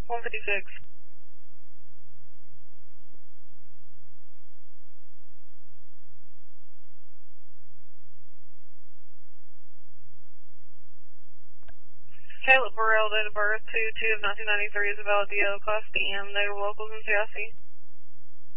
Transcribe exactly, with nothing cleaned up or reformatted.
one fifty-six. Caleb Burrell, date of birth two two of nineteen ninety-three, is a valid D L, Class D M, native locals in C I C.